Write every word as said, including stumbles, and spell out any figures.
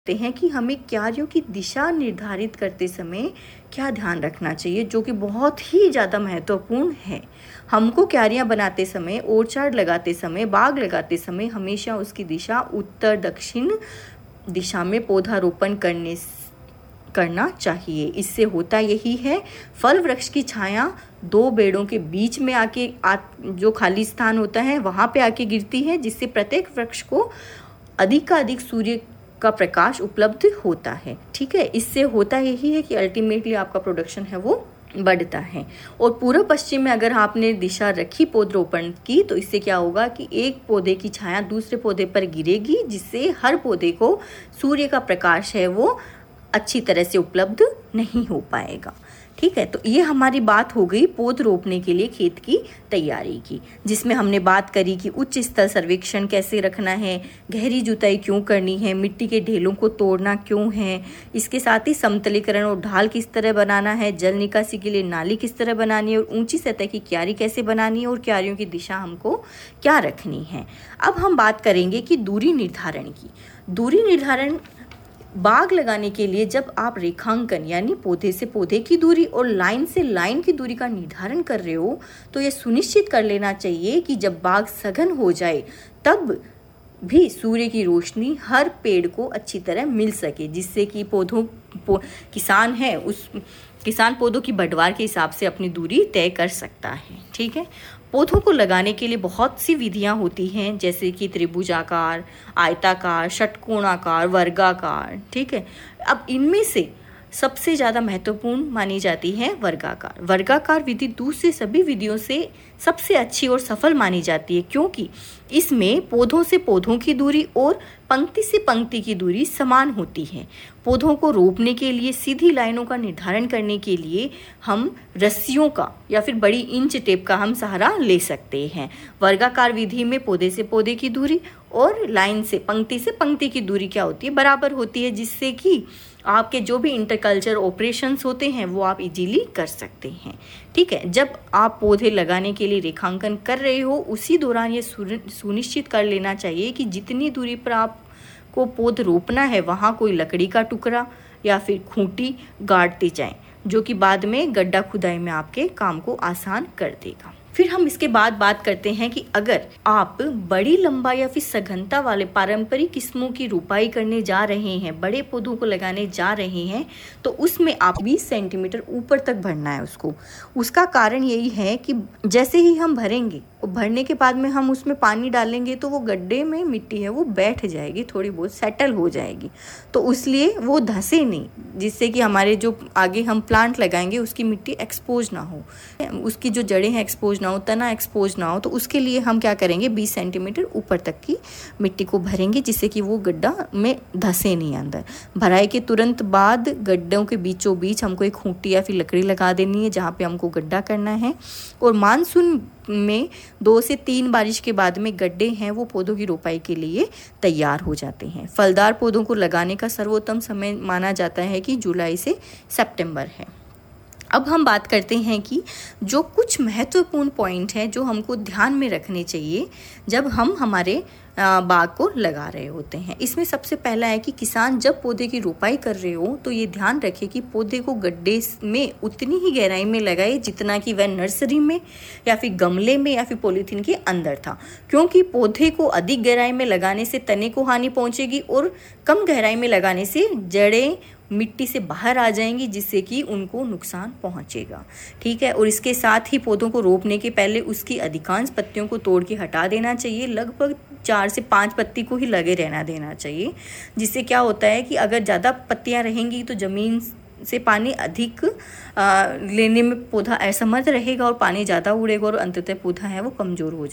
ते हैं कि हमें क्यारियों की दिशा निर्धारित करते समय क्या ध्यान रखना चाहिए, जो कि बहुत ही ज़्यादा महत्वपूर्ण है। हमको क्यारियाँ बनाते समय, ओरचार्ड लगाते समय, बाग लगाते समय हमेशा उसकी दिशा उत्तर दक्षिण दिशा में पौधारोपण करने करना चाहिए। इससे होता यही है, फल वृक्ष की छाया दो पेड़ों के बीच में आके आ, जो खाली स्थान होता है वहाँ पे आके गिरती है, जिससे प्रत्येक वृक्ष को अधिक का अधिक सूर्य का प्रकाश उपलब्ध होता है। ठीक है, इससे होता यही है कि अल्टीमेटली आपका प्रोडक्शन है वो बढ़ता है। और पूर्व पश्चिम में अगर आपने दिशा रखी पौधरोपण की, तो इससे क्या होगा कि एक पौधे की छाया दूसरे पौधे पर गिरेगी, जिससे हर पौधे को सूर्य का प्रकाश है वो अच्छी तरह से उपलब्ध नहीं हो पाएगा। ठीक है, तो ये हमारी बात हो गई पौध रोपने के लिए खेत की तैयारी की, जिसमें हमने बात करी कि उच्च स्तर सर्वेक्षण कैसे रखना है, गहरी जुताई क्यों करनी है, मिट्टी के ढेलों को तोड़ना क्यों है, इसके साथ ही समतलीकरण और ढाल किस तरह बनाना है, जल निकासी के लिए नाली किस तरह बनानी है, और ऊंची सतह की क्यारी कैसे बनानी है, और क्यारियों की दिशा हमको क्या रखनी है। अब हम बात करेंगे कि दूरी निर्धारण की। दूरी निर्धारण बाग लगाने के लिए जब आप रेखांकन यानी पौधे से पौधे की दूरी और लाइन से लाइन की दूरी का निर्धारण कर रहे हो, तो ये सुनिश्चित कर लेना चाहिए कि जब बाग सघन हो जाए तब भी सूर्य की रोशनी हर पेड़ को अच्छी तरह मिल सके, जिससे कि पौधों पौ, किसान है उस किसान पौधों की बढ़वार के हिसाब से अपनी दूरी तय कर सकता है। ठीक है, पौधों को लगाने के लिए बहुत सी विधियां होती हैं, जैसे कि त्रिभुजाकार, आयताकार, षटकोणाकार, वर्गाकार। ठीक है, अब इनमें से सबसे ज़्यादा महत्वपूर्ण मानी जाती है वर्गाकार। वर्गाकार विधि दूसरे सभी विधियों से सबसे अच्छी और सफल मानी जाती है, क्योंकि इसमें पौधों से पौधों की दूरी और पंक्ति से पंक्ति की दूरी समान होती है। पौधों को रोपने के लिए सीधी लाइनों का निर्धारण करने के लिए हम रस्सियों का या फिर बड़ी इंच टेप का हम सहारा ले सकते हैं। वर्गाकार विधि में पौधे से पौधे की दूरी और लाइन से पंक्ति से पंक्ति की दूरी क्या होती है, बराबर होती है, जिससे कि आपके जो भी इंटरकल्चर ऑपरेशंस होते हैं वो आप इजीली कर सकते हैं। ठीक है, जब आप पौधे लगाने के लिए रेखांकन कर रहे हो, उसी दौरान ये सुनिश्चित कर लेना चाहिए कि जितनी दूरी पर आपको पौध रोपना है वहाँ कोई लकड़ी का टुकड़ा या फिर खूंटी गाड़ते जाएं, जो कि बाद में गड्ढा खुदाई में आपके काम को आसान कर देगा। फिर हम इसके बाद बात करते हैं कि अगर आप बड़ी लंबाई या फिर सघनता वाले पारंपरिक किस्मों की रोपाई करने जा रहे हैं, बड़े पौधों को लगाने जा रहे हैं, तो उसमें आप बीस सेंटीमीटर ऊपर तक भरना है उसको। उसका कारण यही है कि जैसे ही हम भरेंगे, भरने के बाद में हम उसमें पानी डालेंगे तो वो गड्ढे में मिट्टी है वो बैठ जाएगी, थोड़ी बहुत सेटल हो जाएगी, तो इसलिए वो धंसे नहीं, जिससे कि हमारे जो आगे हम प्लांट लगाएंगे उसकी मिट्टी एक्सपोज ना हो, उसकी जो जड़ें हैं एक्सपोज ना हो, तना एक्सपोज ना हो। तो उसके लिए हम क्या करेंगे, बीस सेंटीमीटर ऊपर तक की मिट्टी को भरेंगे, जिससे कि वो गड्ढा में धंसे नहीं अंदर। भराई के तुरंत बाद गड्ढों के बीचों बीच हमको एक खूंटी या फिर लकड़ी लगा देनी है जहाँ पे हमको गड्ढा करना है। और मानसून में दो से तीन बारिश के बाद में गड्ढे हैं वो पौधों की रोपाई के लिए तैयार हो जाते हैं। फलदार पौधों को लगाने का सर्वोत्तम समय माना जाता है कि जुलाई से सितंबर है। अब हम बात करते हैं कि जो कुछ महत्वपूर्ण पॉइंट हैं जो हमको ध्यान में रखने चाहिए जब हम हमारे बाग को लगा रहे होते हैं। इसमें सबसे पहला है कि किसान जब पौधे की रोपाई कर रहे हो तो ये ध्यान रखे कि पौधे को गड्ढे में उतनी ही गहराई में लगाए जितना कि वह नर्सरी में या फिर गमले में या फिर पॉलीथीन के अंदर था, क्योंकि पौधे को अधिक गहराई में लगाने से तने को हानि पहुंचेगी और कम गहराई में लगाने से जड़ें मिट्टी से बाहर आ जाएंगी, जिससे कि उनको नुकसान पहुंचेगा। ठीक है, और इसके साथ ही पौधों को रोपने के पहले उसकी अधिकांश पत्तियों को तोड़ के हटा देना चाहिए। लगभग चार से पाँच पत्ती को ही लगे रहना देना चाहिए, जिससे क्या होता है कि अगर ज़्यादा पत्तियां रहेंगी तो ज़मीन से पानी अधिक आ, लेने में पौधा असमर्थ रहेगा और पानी ज़्यादा उड़ेगा और अंततः पौधा है वो कमज़ोर हो जाएगा।